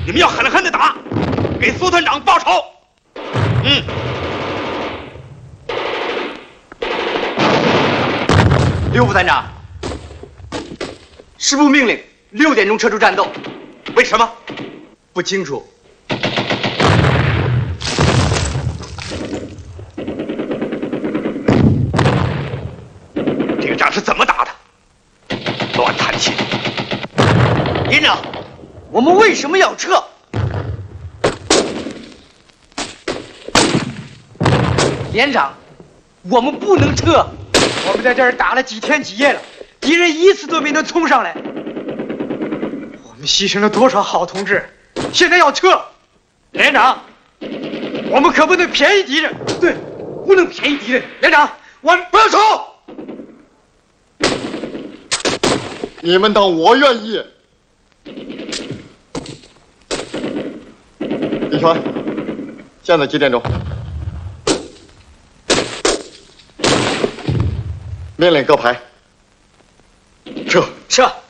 你们要狠狠的打，给苏团长报仇。 刘副团长，师部命令6点钟撤出战斗。 为什么？ 不清楚。 这个仗是怎么打的？乱弹琴！ 连长，我们为什么要撤？连长，我们不能撤。我们在这儿打了几天几夜了，敌人一次都没能冲上来。我们牺牲了多少好同志，现在要撤。连长，我们可不能便宜敌人。对，不能便宜敌人。连长，我们不要走。 你们当我愿意？李全，现在几点钟？命令各排撤。 撤。